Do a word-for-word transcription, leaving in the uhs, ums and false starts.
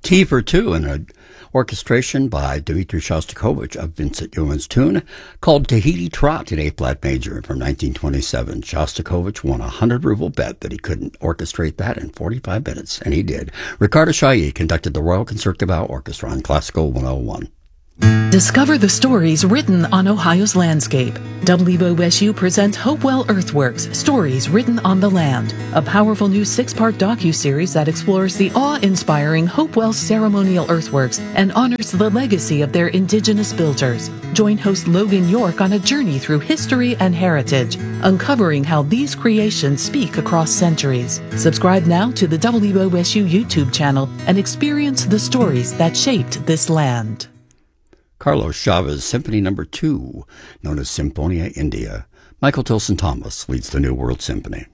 T for Two, and an orchestration by Dmitri Shostakovich of Vincent Youmans' tune called Tahiti Trot in A-flat major from nineteen twenty-seven. Shostakovich won a hundred ruble bet that he couldn't orchestrate that in forty-five minutes, and he did. Ricardo Chailly conducted the Royal Concertgebouw Orchestra on Classical one oh one. Discover the stories written on Ohio's landscape. W O S U presents Hopewell Earthworks, Stories Written on the Land, a powerful new six-part docuseries that explores the awe-inspiring Hopewell ceremonial earthworks and honors the legacy of their indigenous builders. Join host Logan York on a journey through history and heritage, uncovering how these creations speak across centuries. Subscribe now to the W O S U YouTube channel and experience the stories that shaped this land. Carlos Chavez Symphony Number Two, known as Symphonia India. Michael Tilson Thomas leads the New World Symphony.